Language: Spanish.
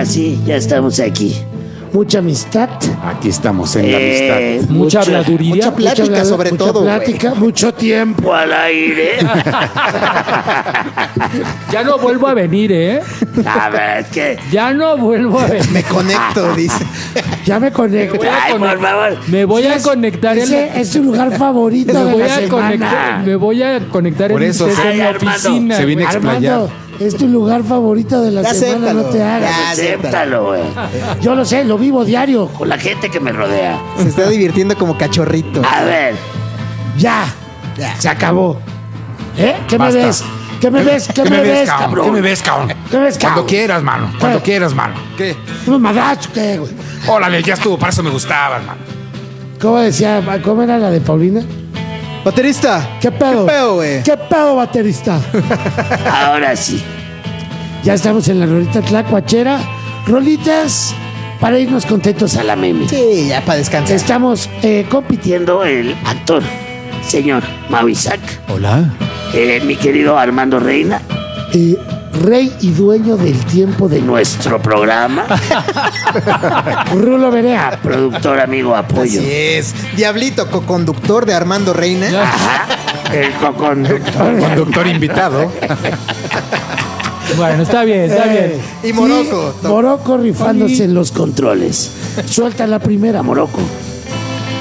Ahora sí, ya estamos aquí. Mucha amistad. Aquí estamos en la amistad. Mucha habladuría. Mucha plática sobre mucha todo, güey. plática, mucho tiempo al aire. Ya no vuelvo a venir, ¿eh? A ver, es que... Ya no vuelvo a venir. Me conecto, dice. Ya me conecto. Ay, por favor. Me voy a conectar Ese es tu lugar favorito de la semana. Me voy a conectar Por eso en Ay, mi Armando, oficina. se viene a güey. explayar. Armando, es tu lugar favorito de la Ya semana, acéptalo. no te hagas. Ya, Acéptalo, güey. Yo lo sé, lo vivo diario con la gente que me rodea. Se está divirtiendo como cachorrito. A ver, ya, Ya. se acabó. ¿Eh? ¿Qué Basta. me ves? ¿Qué me ves? ¿Qué me ves, cabrón? ¿Qué me ves, cabrón? ¿Qué me ves, cabrón? Cuando quieras, mano. Cuando ¿Qué? quieras, mano. ¿Qué? ¿Un madrazo qué, güey? Órale, ya estuvo. Para eso me gustaba, mano. ¿Cómo decía? ¿Cómo era la de Paulina? Baterista. ¿Qué pedo? ¿Qué pedo, güey? ¿Qué pedo, baterista? Ahora sí. Ya estamos en la rolita tlacuachera. Rolitas para irnos contentos a la meme. Sí, ya para descansar. Estamos compitiendo el actor, señor Mau Isaac, Hola. mi querido Armando Reina, rey y dueño del tiempo de nuestro programa. Rulo Berea, productor, amigo, apoyo. Así es. Diablito, coconductor de Armando Reina. Ajá, el coconductor. Conductor invitado. Bueno, está bien, está bien. Y Morocco. Morocco rifándose en los controles. Suelta la primera, Morocco.